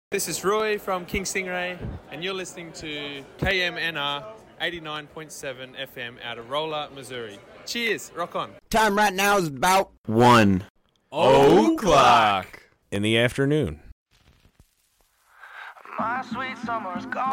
This is Roy from King Stingray, and you're listening to KMNR 89.7 FM out of Rolla, Missouri. Cheers, rock on. Time right now is about 1 o'clock in the afternoon. My sweet summer's gone.